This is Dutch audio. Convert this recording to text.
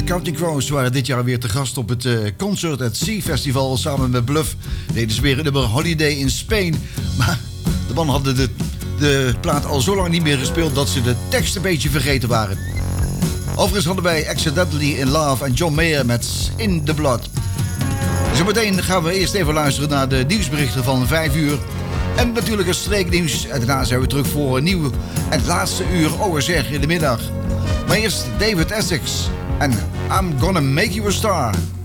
Counting Crows waren dit jaar weer te gast op het Concert at Sea Festival. Samen met Bluff deden ze weer een nummer Holiday in Spain. Maar de mannen hadden de plaat al zo lang niet meer gespeeld dat ze de tekst een beetje vergeten waren. Overigens hadden wij Accidentally in Love en John Mayer met In the Blood. Zometeen gaan we eerst even luisteren naar de nieuwsberichten van 5 uur. En natuurlijk het streeknieuws. En daarna zijn we terug voor een nieuw en laatste uur OSR in de middag. Maar eerst David Essex en I'm Gonna Make You a Star.